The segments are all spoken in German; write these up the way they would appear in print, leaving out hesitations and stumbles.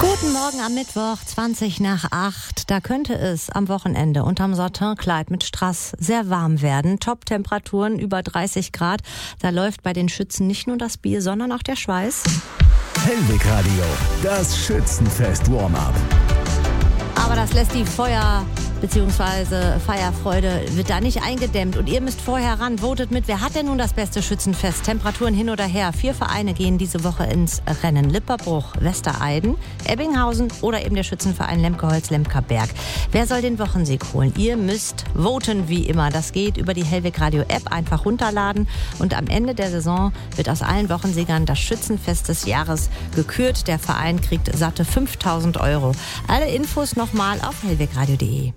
Guten Morgen am Mittwoch, 20:20. Da könnte es am Wochenende unterm Satinkleid mit Strass sehr warm werden. Top-Temperaturen über 30 Grad. Da läuft bei den Schützen nicht nur das Bier, sondern auch der Schweiß. Hellwig Radio, das Schützenfest-Warm-up. Aber das lässt die Feuer- bzw. Feierfreude wird da nicht eingedämmt. Und ihr müsst vorher ran, votet mit. Wer hat denn nun das beste Schützenfest? Temperaturen hin oder her. 4 Vereine gehen diese Woche ins Rennen. Lipperbruch, Westereiden, Ebbinghausen oder eben der Schützenverein Lemke-Holz-Lemker-Berg. Wer soll den Wochensieg holen? Ihr müsst voten wie immer. Das geht über die Hellwig Radio App. Einfach runterladen. Und am Ende der Saison wird aus allen Wochensiegern das Schützenfest des Jahres gekürt. Der Verein kriegt satte 5.000 €. Alle Infos nochmal auf hellwigradio.de.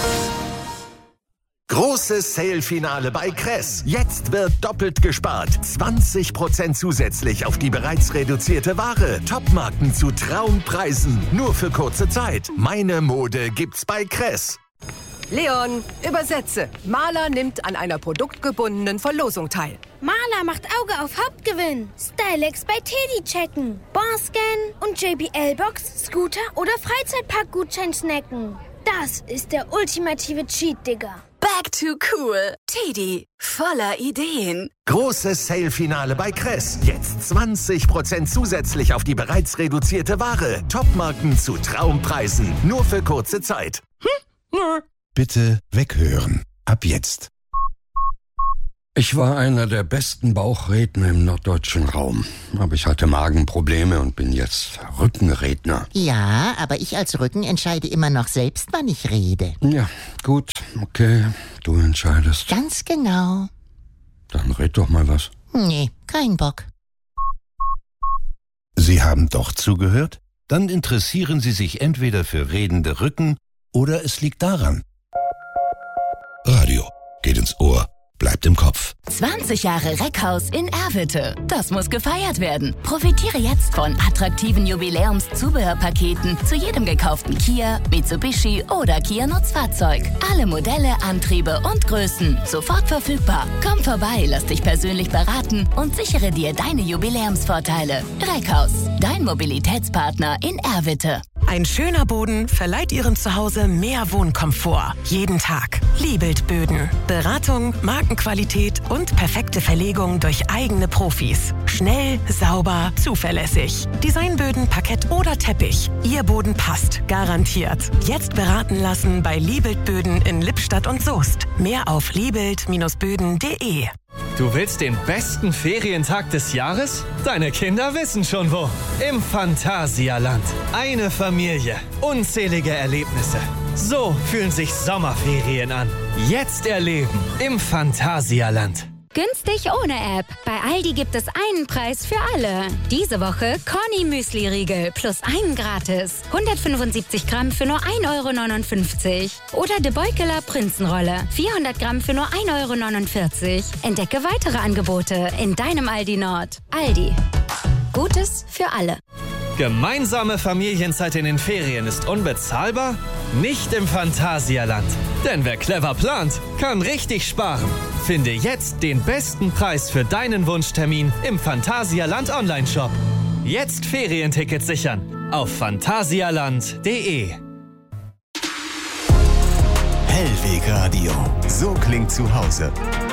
Großes Sale-Finale bei Kress. Jetzt wird doppelt gespart. 20% zusätzlich auf die bereits reduzierte Ware. Topmarken zu Traumpreisen. Nur für kurze Zeit. Meine Mode gibt's bei Kress. Leon, übersetze. Maler nimmt an einer produktgebundenen Verlosung teil. Maler macht Auge auf Hauptgewinn. Stylex bei Teddy checken. Bonscan und JBL-Box, Scooter oder Freizeitpark-Gutschein snacken. Das ist der ultimative Cheat, Digga. Back to cool. Teddy, voller Ideen. Großes Sale-Finale bei Kress. Jetzt 20% zusätzlich auf die bereits reduzierte Ware. Topmarken zu Traumpreisen. Nur für kurze Zeit. Bitte weghören. Ab jetzt. Ich war einer der besten Bauchredner im norddeutschen Raum. Aber ich hatte Magenprobleme und bin jetzt Rückenredner. Ja, aber ich als Rücken entscheide immer noch selbst, wann ich rede. Ja, gut, okay, du entscheidest. Ganz genau. Dann red doch mal was. Nee, kein Bock. Sie haben doch zugehört? Dann interessieren Sie sich entweder für redende Rücken oder es liegt daran. Radio geht ins Ohr. Bleibt im Kopf. 20 Jahre Reckhaus in Erwitte. Das muss gefeiert werden. Profitiere jetzt von attraktiven Jubiläumszubehörpaketen zu jedem gekauften Kia, Mitsubishi oder Kia Nutzfahrzeug. Alle Modelle, Antriebe und Größen sofort verfügbar. Komm vorbei, lass dich persönlich beraten und sichere dir deine Jubiläumsvorteile. Reckhaus, dein Mobilitätspartner in Erwitte. Ein schöner Boden verleiht Ihrem Zuhause mehr Wohnkomfort. Jeden Tag. Liebelt Böden. Beratung, Markenqualität und perfekte Verlegung durch eigene Profis. Schnell, sauber, zuverlässig. Designböden, Parkett oder Teppich. Ihr Boden passt. Garantiert. Jetzt beraten lassen bei Liebelt Böden in Lippstadt und Soest. Mehr auf liebelt-böden.de. Du willst den besten Ferientag des Jahres? Deine Kinder wissen schon wo. Im Phantasialand. Eine Familie. Unzählige Erlebnisse. So fühlen sich Sommerferien an. Jetzt erleben im Phantasialand. Günstig ohne App. Bei Aldi gibt es einen Preis für alle. Diese Woche Corny Müsli-Riegel plus einen gratis. 175 Gramm für nur 1,59 €. Oder De Beukeler Prinzenrolle. 400 Gramm für nur 1,49 €. Entdecke weitere Angebote in deinem Aldi Nord. Aldi. Gutes für alle. Gemeinsame Familienzeit in den Ferien ist unbezahlbar? Nicht im Phantasialand. Denn wer clever plant, kann richtig sparen. Finde jetzt den besten Preis für deinen Wunschtermin im Phantasialand Online-Shop. Jetzt Ferientickets sichern auf phantasialand.de. Hellwig Radio. So klingt zu Hause.